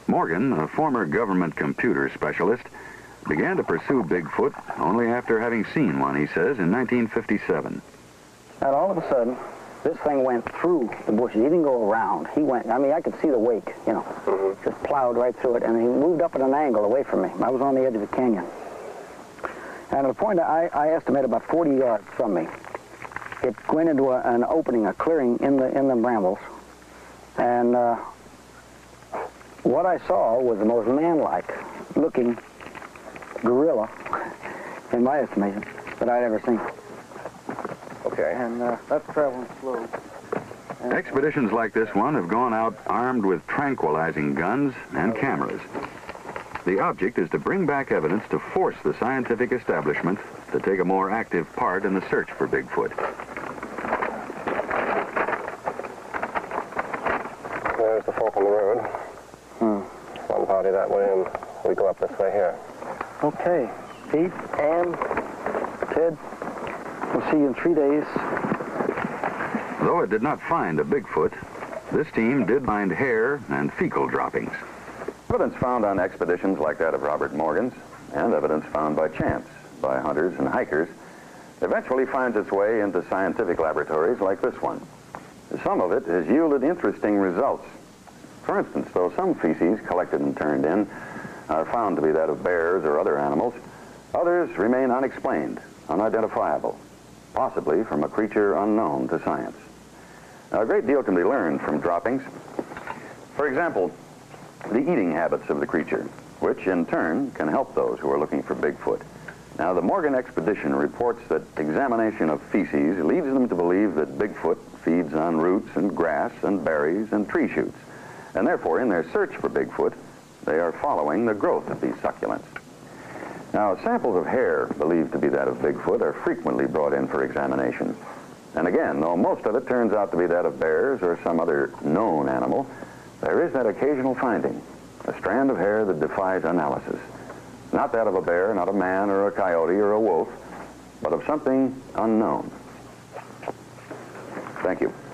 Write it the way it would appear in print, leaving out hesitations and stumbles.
Morgan, a former government computer specialist, began to pursue Bigfoot only after having seen one, he says, in 1957. And all of a sudden, this thing went through the bushes. He didn't go around. He went, I mean, I could see the wake, you know, just plowed right through it, and he moved up at an angle away from me. I was on the edge of the canyon. And at a point, I estimate about 40 yards from me, it went into an opening, a clearing in the brambles. And what I saw was the most man-like looking gorilla, in my estimation, that I'd ever seen. Okay. And that's traveling slow. Expeditions like this one have gone out armed with tranquilizing guns and cameras. The object is to bring back evidence to force the scientific establishment to take a more active part in the search for Bigfoot. There's the fork in the road. One party that way, and we go up this way here. Okay. Pete, Ann, Ted, we'll see you in 3 days. Though it did not find a Bigfoot, this team did find hair and fecal droppings. Evidence found on expeditions like that of Robert Morgan's, and evidence found by chance by hunters and hikers, eventually finds its way into scientific laboratories like this one. Some of it has yielded interesting results. For instance, though some feces collected and turned in are found to be that of bears or other animals, others remain unexplained, unidentifiable, possibly from a creature unknown to science. Now, a great deal can be learned from droppings. For example, the eating habits of the creature, which in turn can help those who are looking for Bigfoot. Now, the Morgan expedition reports that examination of feces leads them to believe that Bigfoot feeds on roots and grass and berries and tree shoots. And therefore, in their search for Bigfoot, they are following the growth of these succulents. Now, samples of hair believed to be that of Bigfoot are frequently brought in for examination. And again, though most of it turns out to be that of bears or some other known animal, there is that occasional finding, a strand of hair that defies analysis. Not that of a bear, not a man or a coyote or a wolf, but of something unknown. Thank you.